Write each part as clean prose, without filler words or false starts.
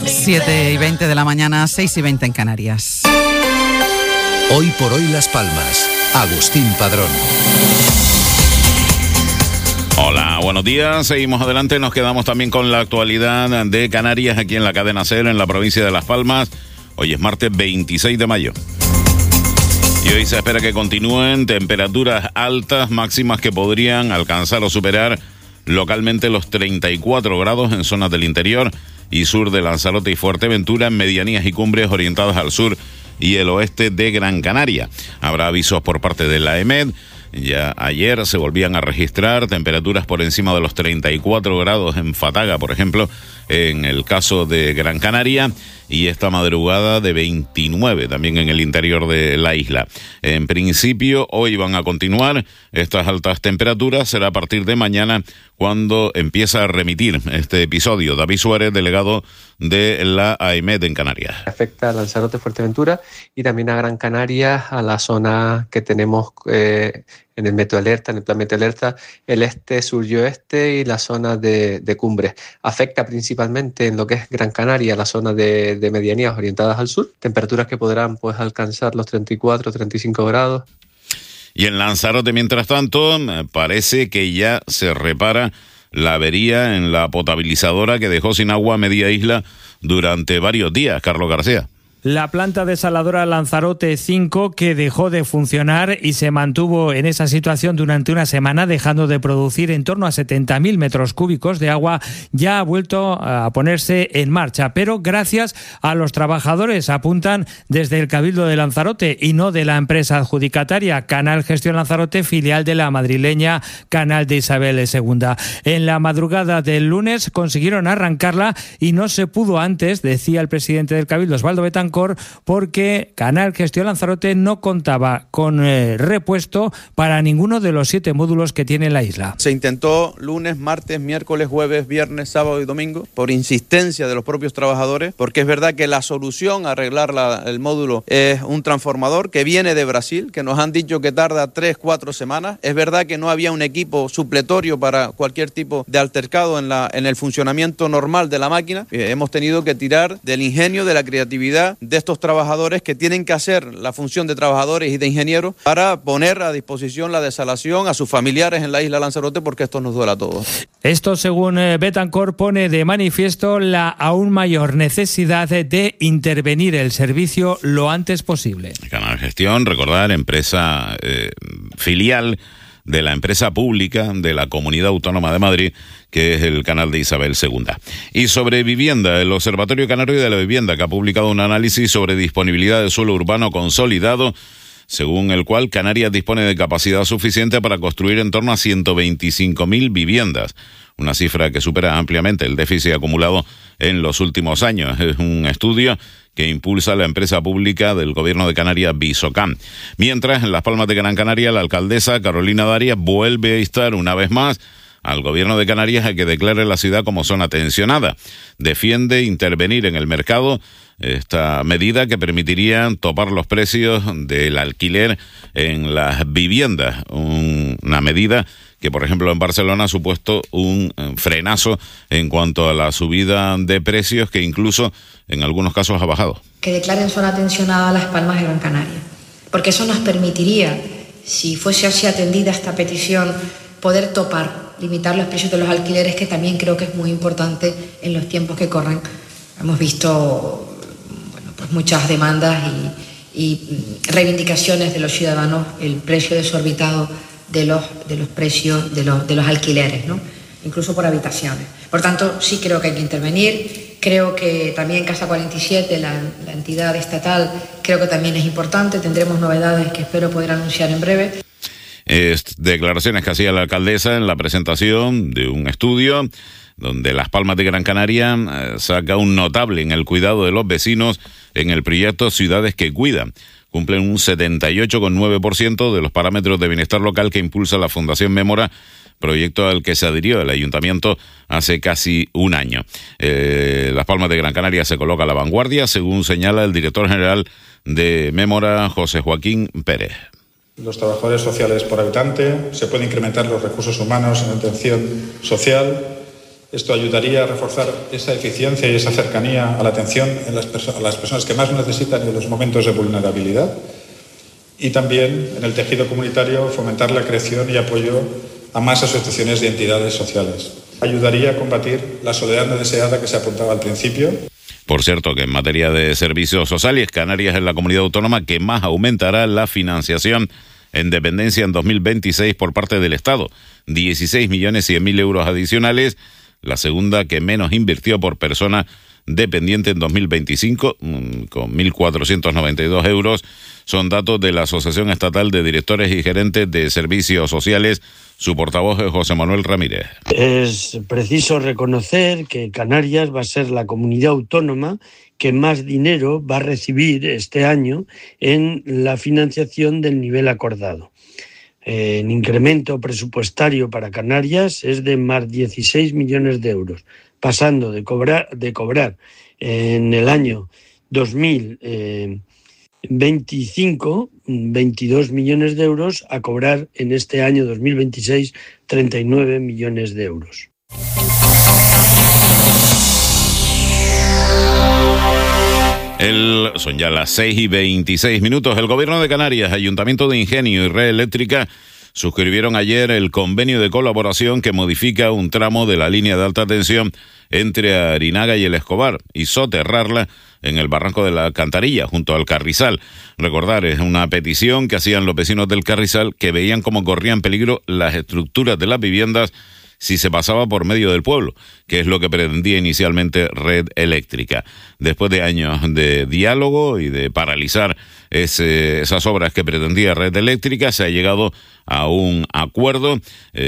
7:20 de la mañana, 6:20 en Canarias. Hoy por hoy Las Palmas. Agustín Padrón. Hola, buenos días. Seguimos adelante. Nos quedamos también con la actualidad de Canarias aquí en la cadena SER en la provincia de Las Palmas. Hoy es martes 26 de mayo. Y hoy se espera que continúen temperaturas altas máximas que podrían alcanzar o superar localmente los 34 grados en zonas del interior y sur de Lanzarote y Fuerteventura, en medianías y cumbres orientadas al sur y el oeste de Gran Canaria. Habrá avisos por parte de la EMED. Ya ayer se volvían a registrar temperaturas por encima de los 34 grados en Fataga, por ejemplo, en el caso de Gran Canaria, y esta madrugada de 29 también en el interior de la isla. En principio, hoy van a continuar estas altas temperaturas. Será a partir de mañana cuando empieza a remitir este episodio. David Suárez, delegado de la AEMED en Canarias. Afecta a Lanzarote, Fuerteventura y también a Gran Canaria, a la zona que tenemos en el Meteoalerta, en el plan Meteoalerta, el este, sur y oeste y la zona de cumbres. Afecta principalmente en lo que es Gran Canaria, la zona de medianías orientadas al sur, temperaturas que podrán pues alcanzar los 34, 35 grados. Y en Lanzarote, mientras tanto, parece que ya se repara la avería en la potabilizadora que dejó sin agua a media isla durante varios días. Carlos García. La planta desaladora Lanzarote 5, que dejó de funcionar y se mantuvo en esa situación durante una semana, dejando de producir en torno a 70.000 metros cúbicos de agua, ya ha vuelto a ponerse en marcha. Pero gracias a los trabajadores, apuntan desde el Cabildo de Lanzarote y no de la empresa adjudicataria Canal Gestión Lanzarote, filial de la madrileña Canal de Isabel II. En la madrugada del lunes consiguieron arrancarla y no se pudo antes, decía el presidente del Cabildo, Osvaldo Betancor, porque Canal Gestión Lanzarote no contaba con repuesto para ninguno de los 7 módulos que tiene la isla. Se intentó lunes, martes, miércoles, jueves, viernes, sábado y domingo por insistencia de los propios trabajadores, porque es verdad que la solución a arreglar el módulo es un transformador que viene de Brasil, que nos han dicho que tarda 3-4 semanas. Es verdad que no había un equipo supletorio para cualquier tipo de altercado en el funcionamiento normal de la máquina. Hemos tenido que tirar del ingenio, de la creatividad de estos trabajadores que tienen que hacer la función de trabajadores y de ingenieros para poner a disposición la desalación a sus familiares en la isla Lanzarote, porque esto nos duele a todos. Esto, según Betancor, pone de manifiesto la aún mayor necesidad de intervenir el servicio lo antes posible. Canal Gestión, recordar, empresa filial de la empresa pública de la Comunidad Autónoma de Madrid, que es el Canal de Isabel II. Y sobre vivienda, el Observatorio Canario de la Vivienda, que ha publicado un análisis sobre disponibilidad de suelo urbano consolidado, según el cual Canarias dispone de capacidad suficiente para construir en torno a 125.000 viviendas, una cifra que supera ampliamente el déficit acumulado en los últimos años. Es un estudio que impulsa la empresa pública del Gobierno de Canarias, Visocam. Mientras, en Las Palmas de Gran Canaria, la alcaldesa Carolina Darias vuelve a instar una vez más al Gobierno de Canarias a que declare la ciudad como zona tensionada. Defiende intervenir en el mercado, esta medida que permitiría topar los precios del alquiler en las viviendas. Una medida que, por ejemplo, en Barcelona ha supuesto un frenazo en cuanto a la subida de precios, que incluso en algunos casos ha bajado. Que declaren zona tensionada Las Palmas de Gran Canaria, porque eso nos permitiría, si fuese así atendida esta petición, poder limitar los precios de los alquileres, que también creo que es muy importante en los tiempos que corren. Hemos visto pues muchas demandas y reivindicaciones de los ciudadanos, el precio desorbitado de los precios de los alquileres, ¿no? Incluso por habitaciones. Por tanto, sí creo que hay que intervenir. Creo que también Casa 47, la entidad estatal, creo que también es importante. Tendremos novedades que espero poder anunciar en breve. Declaraciones que hacía la alcaldesa en la presentación de un estudio donde Las Palmas de Gran Canaria saca un notable en el cuidado de los vecinos en el proyecto Ciudades que Cuidan. Cumplen un 78,9% de los parámetros de bienestar local que impulsa la Fundación Mémora, proyecto al que se adhirió el ayuntamiento hace casi un año. Las Palmas de Gran Canaria se coloca a la vanguardia, según señala el director general de Mémora, José Joaquín Pérez. Los trabajadores sociales por habitante, se pueden incrementar los recursos humanos en atención social Esto ayudaría a reforzar esa eficiencia y esa cercanía a la atención a las personas que más lo necesitan y en los momentos de vulnerabilidad. Y también en el tejido comunitario fomentar la creación y apoyo a más asociaciones y entidades sociales. Ayudaría a combatir la soledad no deseada que se apuntaba al principio. Por cierto, que en materia de servicios sociales, Canarias es la comunidad autónoma que más aumentará la financiación en dependencia en 2026 por parte del Estado. 16.100.000 euros adicionales, la segunda que menos invirtió por persona dependiente en 2025, con 1.492 euros. Son datos de la Asociación Estatal de Directores y Gerentes de Servicios Sociales. Su portavoz es José Manuel Ramírez. Es preciso reconocer que Canarias va a ser la comunidad autónoma que más dinero va a recibir este año en la financiación del nivel acordado. El incremento presupuestario para Canarias es de más 16 millones de euros, pasando de cobrar en el año 2025 22 millones de euros a cobrar en este año 2026 39 millones de euros. Son ya las 6:26. El Gobierno de Canarias, Ayuntamiento de Ingenio y Red Eléctrica suscribieron ayer el convenio de colaboración que modifica un tramo de la línea de alta tensión entre Arinaga y El Escobar y soterrarla en el barranco de la Cantarilla, junto al Carrizal. Recordar, es una petición que hacían los vecinos del Carrizal, que veían cómo corrían peligro las estructuras de las viviendas si se pasaba por medio del pueblo, que es lo que pretendía inicialmente Red Eléctrica. Después de años de diálogo y de paralizar esas obras que pretendía Red Eléctrica, se ha llegado a un acuerdo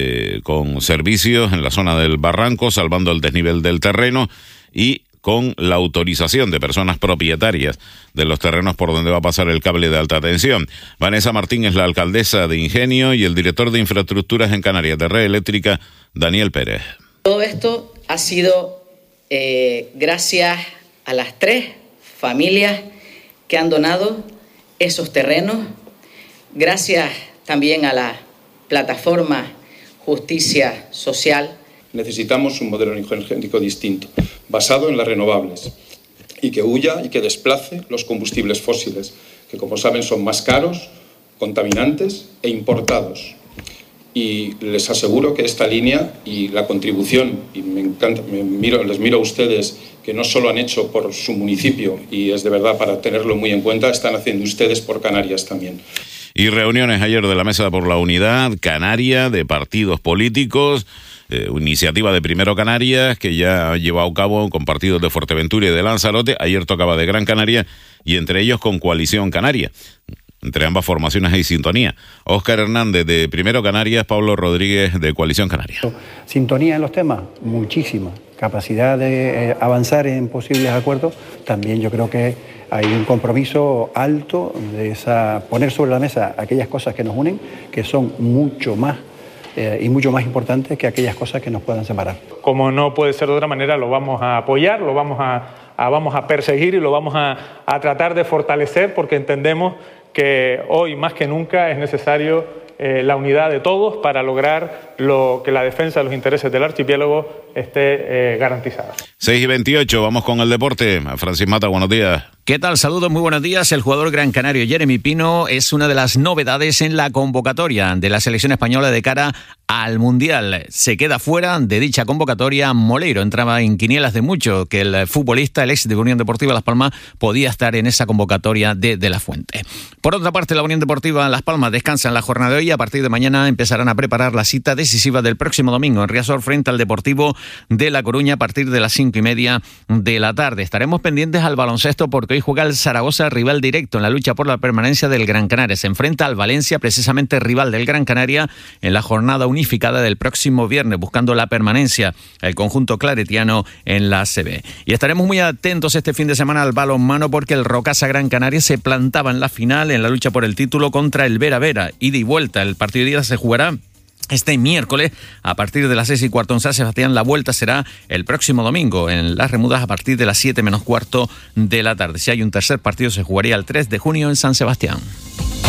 con servicios en la zona del barranco, salvando el desnivel del terreno y con la autorización de personas propietarias de los terrenos por donde va a pasar el cable de alta tensión. Vanessa Martín es la alcaldesa de Ingenio y el director de infraestructuras en Canarias de Red Eléctrica, Daniel Pérez. Todo esto ha sido gracias a las 3 familias que han donado esos terrenos, gracias también a la plataforma Justicia Social. Necesitamos un modelo energético distinto, basado en las renovables, y que huya y que desplace los combustibles fósiles, que como saben son más caros, contaminantes e importados. Y les aseguro que esta línea y la contribución, y me encanta, les miro a ustedes, que no solo han hecho por su municipio, y es de verdad para tenerlo muy en cuenta, están haciendo ustedes por Canarias también. Y reuniones ayer de la Mesa por la Unidad Canaria de partidos políticos, iniciativa de Primero Canarias, que ya ha llevado a cabo con partidos de Fuerteventura y de Lanzarote. Ayer tocaba de Gran Canaria y entre ellos con Coalición Canaria. Entre ambas formaciones hay sintonía. Óscar Hernández de Primero Canarias, Pablo Rodríguez de Coalición Canaria. Sintonía en los temas, muchísima. Capacidad de avanzar en posibles acuerdos. También yo creo que hay un compromiso alto de poner sobre la mesa aquellas cosas que nos unen, que son mucho más y mucho más importantes que aquellas cosas que nos puedan separar. Como no puede ser de otra manera, lo vamos a apoyar, lo vamos a perseguir y lo vamos a tratar de fortalecer, porque entendemos que hoy más que nunca es necesario la unidad de todos para lograr que la defensa de los intereses del archipiélago esté garantizada. 6:28, vamos con el deporte. Francis Mata, buenos días. ¿Qué tal? Saludos, muy buenos días. El jugador gran canario Jeremy Pino es una de las novedades en la convocatoria de la selección española de cara al Mundial. Se queda fuera de dicha convocatoria Moleiro. Entraba en quinielas de mucho que el futbolista, el ex de Unión Deportiva Las Palmas, podía estar en esa convocatoria de La Fuente. Por otra parte, la Unión Deportiva Las Palmas descansa en la jornada de hoy. A partir de mañana empezarán a preparar la cita decisiva del próximo domingo en Riazor frente al Deportivo de La Coruña a partir de las 5:30 de la tarde. Estaremos pendientes al baloncesto porque hoy juega el Zaragoza, rival directo en la lucha por la permanencia del Gran Canaria. Se enfrenta al Valencia, precisamente rival del Gran Canaria, en la jornada unificada del próximo viernes, buscando la permanencia, el conjunto claretiano en la ACB. Y estaremos muy atentos este fin de semana al balonmano porque el Rocasa Gran Canaria se plantaba en la final en la lucha por el título contra el Vera Vera. Ida y vuelta, el partido de ida se jugará este miércoles a partir de las 6:15 en San Sebastián. La vuelta será el próximo domingo en Las Remudas a partir de las 7:15 de la tarde. Si hay un tercer partido se jugaría el 3 de junio en San Sebastián.